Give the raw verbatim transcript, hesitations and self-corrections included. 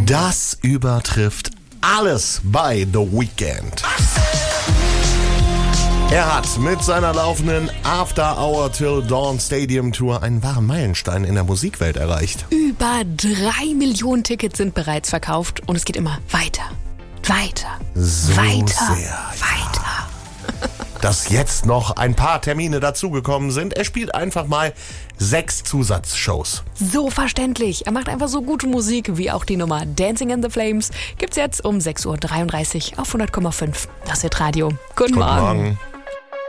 Das übertrifft alles bei The Weeknd. Er hat mit seiner laufenden After Hour Till Dawn Stadium Tour einen wahren Meilenstein in der Musikwelt erreicht. Über drei Millionen Tickets sind bereits verkauft und es geht immer weiter, weiter, So weiter, sehr, weiter. Dass jetzt noch ein paar Termine dazugekommen sind. Er spielt einfach mal sechs Zusatzshows. So verständlich. Er macht einfach so gute Musik wie auch die Nummer Dancing in the Flames. Gibt's jetzt um sechs Uhr dreiunddreißig auf hundert Komma fünf. Das wird Radio. Guten, Guten Morgen. Morgen.